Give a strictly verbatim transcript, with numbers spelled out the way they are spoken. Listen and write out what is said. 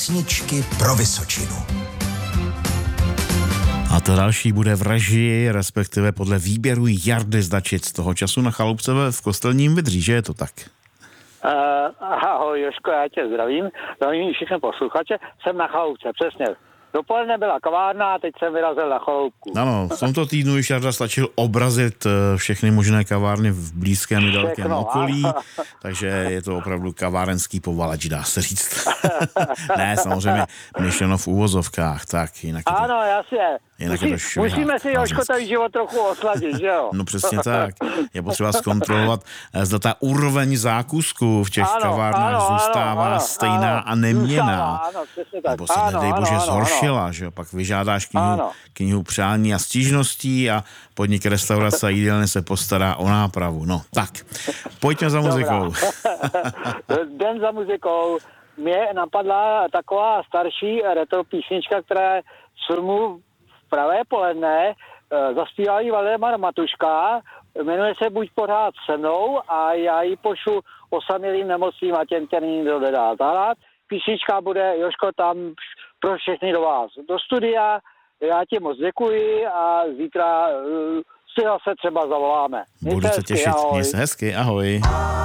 Písničky pro Vysočinu. A to další bude v režii, respektive podle výběru Jardy Zdačic, toho času na chalupce v Kostelním Vydří, že je to tak? Uh, ahoj Jožko, já tě zdravím, zdravím všechny posluchače, jsem na chalupce, přesně. Dopoledne byla kavárna a teď jsem vyrazil na chaloupku. Ano, v tomto týdnu již Jarda stačil obrazit všechny možné kavárny v blízkém i dalekém okolí, takže je to opravdu kavárenský povalač, dá se říct. Ne, samozřejmě myšleno v úvozovkách, tak jinak je to, ano, jasně. Jinak Musí, je to švihák, musíme si, Jožko, ten život trochu osladit, že jo? No přesně tak. Je potřeba zkontrolovat, zda ta úroveň zákusku v těch ano, kavárnách ano, zůstává ano, stejná ano, a neměnná. Ano, přesně tak. Nebo se ano, nedej bože ano, zhoršila, ano. že jo? Pak vyžádáš knihu, knihu přání a stížností a podnik restaurace a jídelny se postará o nápravu. No, tak. Pojďme za muzikou. Den za muzikou. Mě napadla taková starší retro písnička, která je z filmu Pravé poledne, zaspíval ji Valdemar Matuška, jmenuje se Buď pořád se mnou a já ji pošlu osamělým nemocným a těm, který nikdo nedá zahrát. Písnička bude, Jožko, tam pro všechny do vás do studia. Já ti moc děkuji a zítra si zase třeba zavoláme. Budu se těšit. Měj se hezky, ahoj.